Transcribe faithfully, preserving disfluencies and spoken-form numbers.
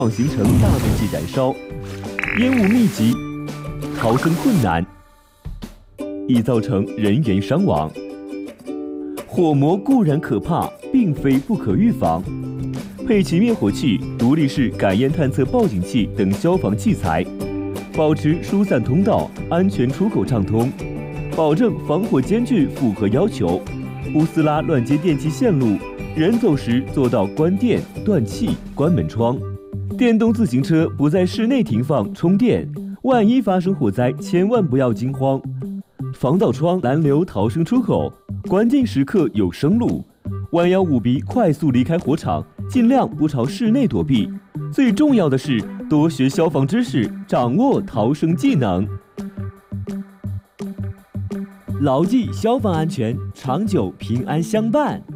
形成大面积燃烧，烟雾密集，逃生困难，易造成人员伤亡。火魔固然可怕，并非不可预防。配齐灭火器、独立式感烟探测报警器等消防器材，保持疏散通道，安全出口畅通，保证防火间距符合要求，不撕拉乱接电气线路，人走时做到关电、断气、关门窗。电动自行车不在室内停放充电，万一发生火灾，千万不要惊慌。防盗窗拦留逃生出口，关键时刻有生路。弯腰捂鼻，快速离开火场，尽量不朝室内躲避。最重要的是多学消防知识，掌握逃生技能，牢记消防安全，长久平安相伴。